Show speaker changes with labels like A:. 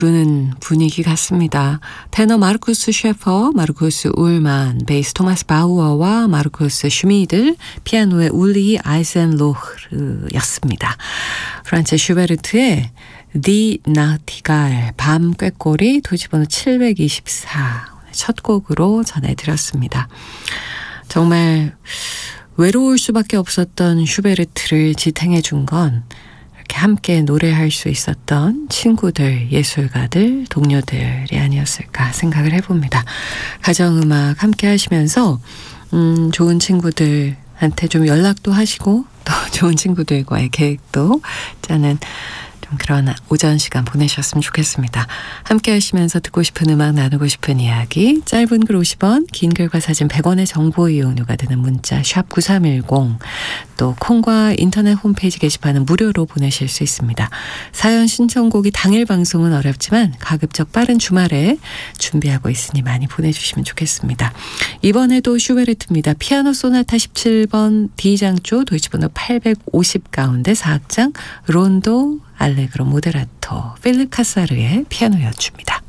A: 부르는 분위기 같습니다. 테너 마르쿠스 셰퍼, 마르쿠스 울만, 베이스 토마스 바우어와 마르쿠스 슈미들, 피아노의 울리 아이센로흐였습니다. 프란츠 슈베르트의 디 나티갈, 밤 꾀꼬리, 도지번호 724 첫 곡으로 전해드렸습니다. 정말 외로울 수밖에 없었던 슈베르트를 지탱해 준 건 이렇게 함께 노래할 수 있었던 친구들, 예술가들, 동료들이 아니었을까 생각을 해봅니다. 가정음악 함께 하시면서 좋은 친구들한테 좀 연락도 하시고 또 좋은 친구들과의 계획도 짜는 그런 오전 시간 보내셨으면 좋겠습니다. 함께 하시면서 듣고 싶은 음악, 나누고 싶은 이야기, 짧은 글 50원, 긴 글과 사진 100원의 정보 이용료가 드는 문자 샵 9310, 또 콩과 인터넷 홈페이지 게시판은 무료로 보내실 수 있습니다. 사연 신청곡이 당일 방송은 어렵지만 가급적 빠른 주말에 준비하고 있으니 많이 보내주시면 좋겠습니다. 이번에도 슈베르트입니다. 피아노 소나타 17번 D장조 도이치번호 850 가운데 4악장 론도 알레그로 모데라토 필립 카사르의 피아노 연주입니다.